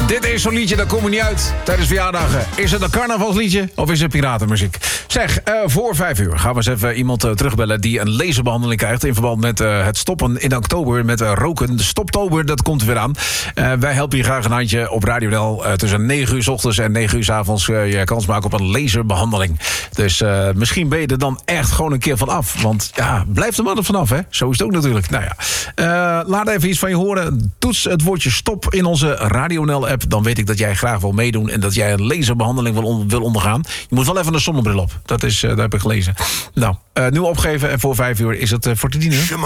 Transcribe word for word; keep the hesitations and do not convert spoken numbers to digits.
Dit is zo'n liedje, dat komt er niet uit tijdens verjaardagen. Is het een carnavalsliedje of is het piratenmuziek? Zeg, uh, voor vijf uur gaan we eens even iemand uh, terugbellen... die een laserbehandeling krijgt in verband met uh, het stoppen in oktober... met uh, roken. De Stoptober, dat komt er weer aan. Uh, wij helpen je graag een handje op Radio N L... Uh, tussen negen uur 's ochtends en negen uur 's avonds... Uh, je kans maken op een laserbehandeling. Dus uh, misschien ben je er dan echt gewoon een keer van af. Want ja, blijf er maar vanaf, hè? Zo is het ook natuurlijk. Nou ja, uh, laat even iets van je horen. Toets het woordje stop in onze Radio N L-app. Dan weet ik dat jij graag wil meedoen... en dat jij een laserbehandeling wil, on- wil ondergaan. Je moet wel even een zonnebril op. Dat, is, uh, dat heb ik gelezen. Nou, uh, nu opgeven en voor vijf uur is het uh, voor te dienen.